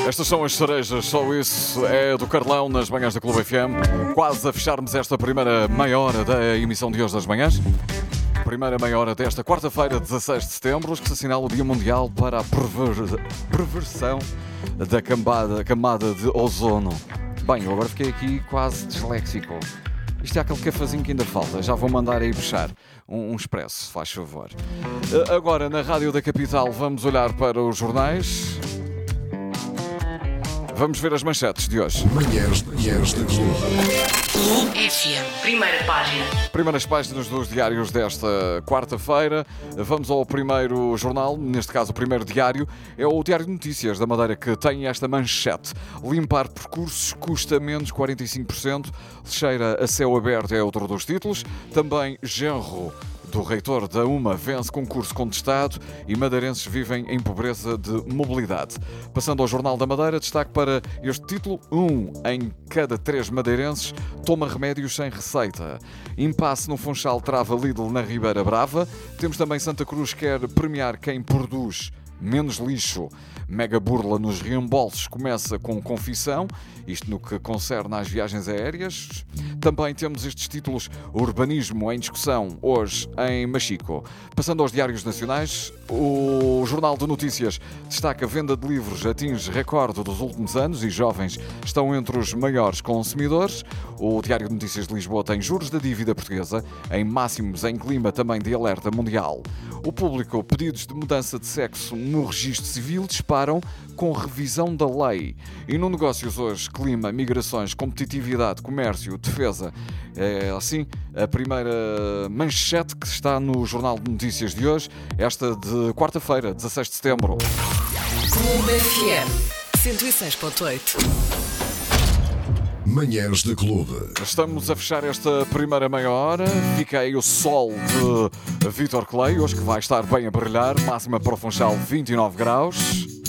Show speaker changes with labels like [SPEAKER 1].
[SPEAKER 1] Estas são as cerejas, só isso é do Carlão nas manhãs da Clube FM. Quase a fecharmos esta primeira meia hora da emissão de hoje das manhãs. Primeira meia hora desta quarta-feira, 16 de setembro, que se assinala o Dia Mundial para a preversão da camada de ozono. Bem, eu agora fiquei aqui quase disléxico. Isto é aquele cafezinho que ainda falta. Já vou mandar aí puxar um expresso, se faz favor. Agora, na Rádio da Capital, vamos olhar para os jornais. Vamos ver as manchetes de hoje.
[SPEAKER 2] Manhãs da
[SPEAKER 3] Clube FM, primeira página.
[SPEAKER 1] Primeiras páginas dos diários desta quarta-feira. Vamos ao primeiro jornal, neste caso o primeiro diário. É o Diário de Notícias da Madeira que tem esta manchete. Limpar percursos custa menos 45%. Lixeira a céu aberto é outro dos títulos. Também genro do reitor da UMA vence concurso contestado e madeirenses vivem em pobreza de mobilidade. Passando ao Jornal da Madeira, destaque para este título: 1 em cada 3 madeirenses toma remédios sem receita. Impasse no Funchal trava Lidl na Ribeira Brava. Temos também Santa Cruz quer premiar quem produz menos lixo. Mega burla nos reembolsos começa com confissão, isto no que concerne às viagens aéreas. Também temos estes títulos: urbanismo em discussão, hoje em Machico. Passando aos diários nacionais, o Jornal de Notícias destaca: a venda de livros atinge recorde dos últimos anos e jovens estão entre os maiores consumidores. O Diário de Notícias de Lisboa tem juros da dívida portuguesa em máximos em clima também de alerta mundial. O Público, pedidos de mudança de sexo no registro civil disparam com revisão da lei. E no Negócios hoje, clima, migrações, competitividade, comércio, defesa. É assim a primeira manchete que está no Jornal de Notícias de hoje, esta de quarta-feira, 16 de setembro.
[SPEAKER 3] Clube FM 106.8.
[SPEAKER 2] Manhãs da Clube.
[SPEAKER 1] Estamos a fechar esta primeira meia hora. Fica aí o sol de Vítor Clay, hoje que vai estar bem a brilhar. Máxima para o Funchal 29 graus.